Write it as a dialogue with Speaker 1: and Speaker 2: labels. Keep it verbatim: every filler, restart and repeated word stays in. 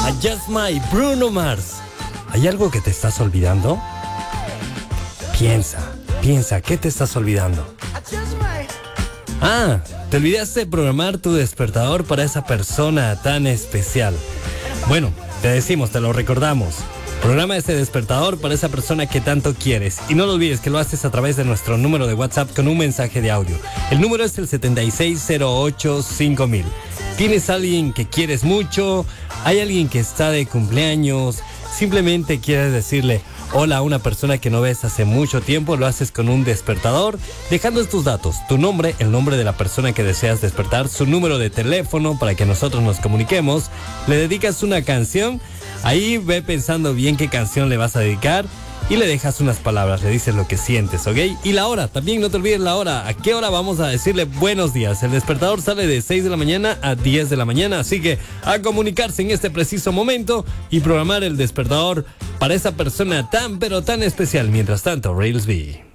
Speaker 1: Adjust My, Bruno Mars. ¿Hay algo que te estás olvidando? Piensa, piensa, ¿qué te estás olvidando? Ah, te olvidaste de programar tu despertador para esa persona tan especial. Bueno, te decimos, te lo recordamos. Programa ese despertador para esa persona que tanto quieres. Y no lo olvides que lo haces a través de nuestro número de WhatsApp con un mensaje de audio. El número es el setenta y seis cero ocho cinco mil. ¿Tienes a alguien que quieres mucho? ¿Hay alguien que está de cumpleaños? Simplemente quieres decirle hola a una persona que no ves hace mucho tiempo. Lo haces con un despertador, dejando tus datos, tu nombre, el nombre de la persona que deseas despertar, su número de teléfono para que nosotros nos comuniquemos. Le dedicas una canción. Ahí ve pensando bien qué canción le vas a dedicar y le dejas unas palabras, le dices lo que sientes, ¿ok? Y la hora, también no te olvides la hora. ¿A qué hora vamos a decirle buenos días? El despertador sale de seis de la mañana a diez de la mañana, así que a comunicarse en este preciso momento y programar el despertador para esa persona tan pero tan especial. Mientras tanto, Rails B.